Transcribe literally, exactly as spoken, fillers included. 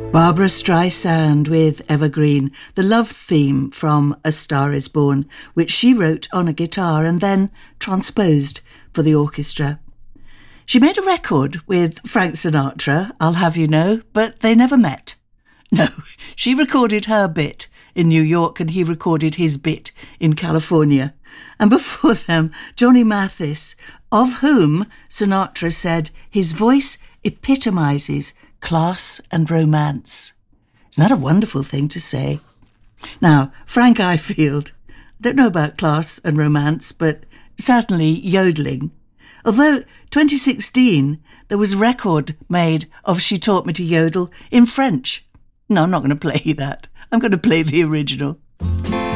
Barbra Streisand with Evergreen, the love theme from A Star Is Born, which she wrote on a guitar and then transposed for the orchestra. She made a record with Frank Sinatra, I'll have you know, but they never met. No, she recorded her bit in New York and he recorded his bit in California. And before them, Johnny Mathis, of whom Sinatra said his voice epitomizes class and romance. Isn't that a wonderful thing to say? Now, Frank Ifield, I don't know about class and romance, but certainly yodeling. Although twenty sixteen, there was a record made of She Taught Me to Yodel in French. No, I'm not going to play that. I'm going to play the original.